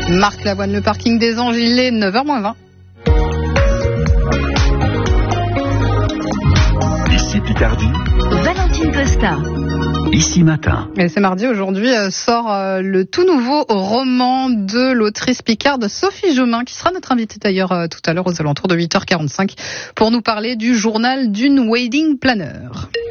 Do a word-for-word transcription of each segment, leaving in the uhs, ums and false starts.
Marc Lavoine, le parking des Anges, il est neuf heures moins vingt. Ici Picardie. Valentine Costa. Ici Matin. Et c'est mardi, aujourd'hui euh, sort euh, le tout nouveau roman de l'autrice picarde Sophie Jomain, qui sera notre invitée d'ailleurs euh, tout à l'heure aux alentours de huit heures quarante-cinq pour nous parler du journal d'une wedding planner.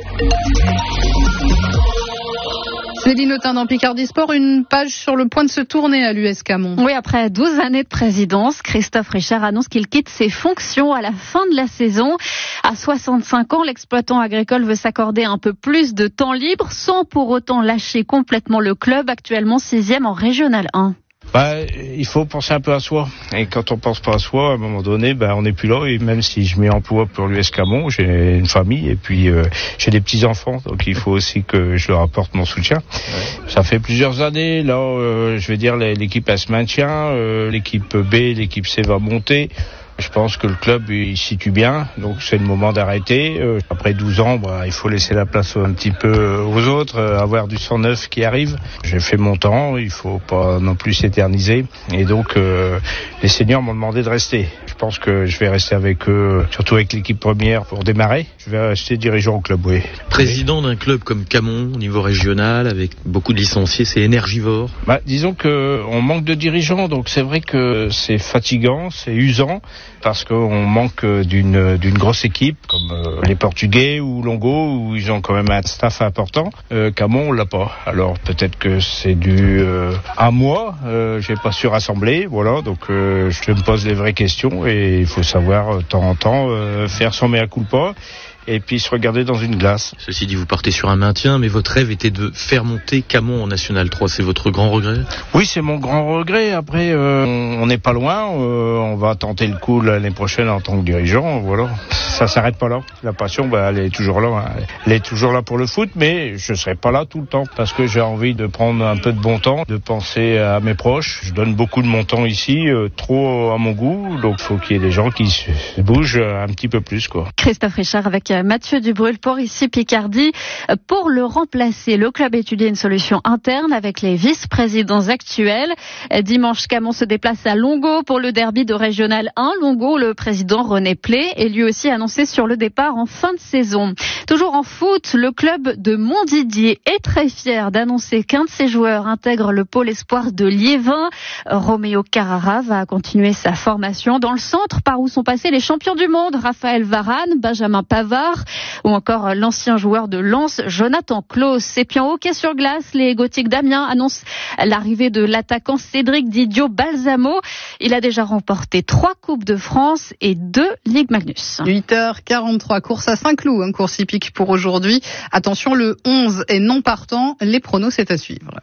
Céline Autain dans Picardie Sport, une page sur le point de se tourner à l'U S Camon. Oui, après douze années de présidence, Christophe Richard annonce qu'il quitte ses fonctions à la fin de la saison. À soixante-cinq ans, l'exploitant agricole veut s'accorder un peu plus de temps libre sans pour autant lâcher complètement le club, actuellement sixième en Régional un. Bah, il faut penser un peu à soi. Et quand on pense pas à soi, à un moment donné, bah, on n'est plus là. Et même si je mets emploi pour l'U S Camon, j'ai une famille et puis euh, j'ai des petits-enfants. Donc il faut aussi que je leur apporte mon soutien. Ouais. Ça fait plusieurs années. Là, euh, je vais dire, l'équipe elle se maintient. Euh, l'équipe B, l'équipe C va monter. Je pense que le club il se situe bien, donc c'est le moment d'arrêter. Euh, après douze ans, bah, il faut laisser la place un petit peu aux autres, euh, avoir du sang neuf qui arrive. J'ai fait mon temps, il faut pas non plus s'éterniser. Et donc, euh, les seniors m'ont demandé de rester. Je pense que je vais rester avec eux, surtout avec l'équipe première pour démarrer. Je vais rester dirigeant au club, oui. Président d'un club comme Camon, au niveau régional, avec beaucoup de licenciés, c'est énergivore. Bah, disons que on manque de dirigeants, donc c'est vrai que c'est fatigant, c'est usant. Parce qu'on manque d'une, d'une grosse équipe, comme euh, les Portugais ou Longo, où ils ont quand même un staff important. Euh, Camon, on l'a pas. Alors peut-être que c'est dû euh, à moi, euh, j'ai pas su rassembler, voilà. Donc euh, je me pose les vraies questions et il faut savoir de temps en temps euh, faire son mea culpa. Et puis se regarder dans une glace. Ceci dit, vous partez sur un maintien, mais votre rêve était de faire monter Camon en National trois. C'est votre grand regret ? Oui, c'est mon grand regret. Après, euh, on n'est pas loin. Euh, on va tenter le coup l'année prochaine en tant que dirigeant. Voilà. Ça s'arrête pas là. La passion, bah, elle est toujours là. Hein. Elle est toujours là pour le foot, mais je serai pas là tout le temps parce que j'ai envie de prendre un peu de bon temps, de penser à mes proches. Je donne beaucoup de mon temps ici, euh, trop à mon goût. Donc, il faut qu'il y ait des gens qui se bougent un petit peu plus, quoi. Christophe Richard avec Mathieu Dubrul pour Ici Picardie. Pour le remplacer, le club étudie une solution interne avec les vice-présidents actuels. Dimanche, Camon se déplace à Longo pour le derby de Régional un. Longo, le président René Plé est lui aussi annoncé sur le départ en fin de saison. Toujours en foot, le club de Montdidier est très fier d'annoncer qu'un de ses joueurs intègre le pôle espoir de Liévin. Roméo Carrara va continuer sa formation dans le centre par où sont passés les champions du monde, Raphaël Varane, Benjamin Pavard, ou encore l'ancien joueur de Lens, Jonathan Klaus. Et puis en hockey sur glace, les Gothiques d'Amiens annoncent l'arrivée de l'attaquant Cédric Didio Balsamo. Il a déjà remporté trois Coupes de France et deux Ligues Magnus. huit heures quarante-trois, course à Saint-Cloud, hein, course hippique pour aujourd'hui. Attention, le onze est non partant. Les pronos, c'est à suivre.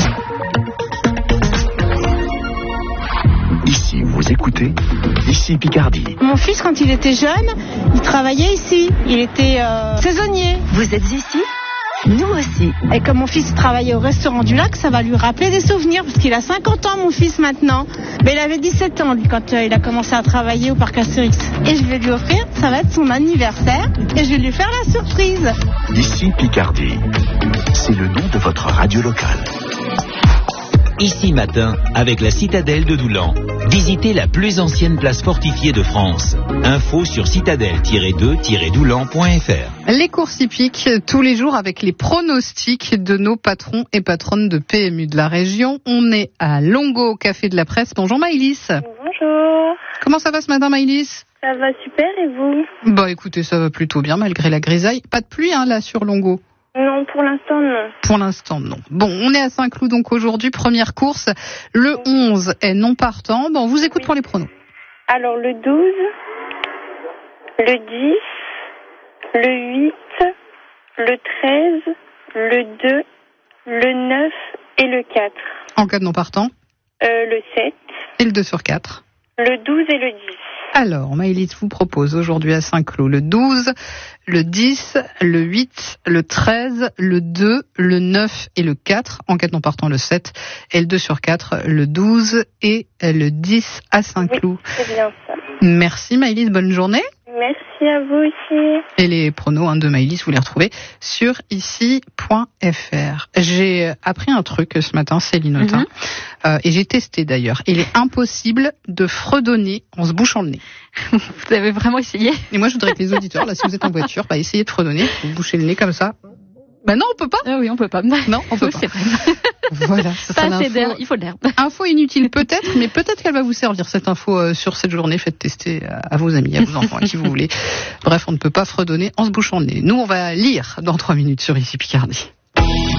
Ici, vous écoutez Ici Picardie. Mon fils, quand il était jeune, il travaillait ici. Il était euh, saisonnier. Vous êtes ici ? Nous aussi. Et comme mon fils travaillait au restaurant du lac, ça va lui rappeler des souvenirs, parce qu'il a cinquante ans, mon fils, maintenant. Mais il avait dix-sept ans, lui, quand euh, il a commencé à travailler au parc Astérix. Et je vais lui offrir, ça va être son anniversaire, et je vais lui faire la surprise. Ici Picardie. C'est le nom de votre radio locale. Ici Matin, avec la citadelle de Doulan. Visitez la plus ancienne place fortifiée de France. Info sur citadelle tiret deux tiret doulan point f r. Les courses hippiques, tous les jours avec les pronostics de nos patrons et patronnes de P M U de la région. On est à Longo, au Café de la Presse. Bonjour Maïlis. Bonjour. Comment ça va ce matin Maïlis ? Ça va super et vous ? Bah écoutez, ça va plutôt bien malgré la grisaille. Pas de pluie hein, là sur Longo ? Non, pour l'instant, non. Pour l'instant, non. Bon, on est à Saint-Cloud donc aujourd'hui, première course. Le onze est non partant. Bon, on vous écoute oui. Pour les pronos. Alors, le douze, le dix, le huit, le treize, le deux, le neuf et le quatre. En cas de non partant euh, Le sept. Et le deux sur quatre. Le douze et le dix. Alors, Maëlys vous propose aujourd'hui à Saint-Cloud le douze, le dix, le huit, le treize, le deux, le neuf et le quatre. En cas de non partant, le sept. Et le deux sur quatre, le douze et le dix à Saint-Cloud. Oui, c'est bien ça. Merci Maëlys, bonne journée. Merci. Merci à vous aussi. Et les pronos hein, de Maëlys, vous les retrouvez sur ici point f r. J'ai appris un truc ce matin, Céline Autain, mm-hmm. euh, et j'ai testé d'ailleurs. Il est impossible de fredonner en se bouchant le nez. Vous avez vraiment essayé? Et moi, je voudrais que les auditeurs, là, si vous êtes en voiture, bah, essayez de fredonner, vous bouchez le nez comme ça. Bah non, on peut pas. Ah oui, on peut pas. Non, on peut oui, pas. C'est vrai. Voilà. Pas assez d'air, il faut de l'air. Info inutile peut-être, mais peut-être qu'elle va vous servir cette info euh, sur cette journée. Faites tester à, à vos amis, à vos enfants, à qui vous voulez. Bref, on ne peut pas fredonner en se bouchant le nez. Nous, on va lire dans trois minutes sur Ici Picardie.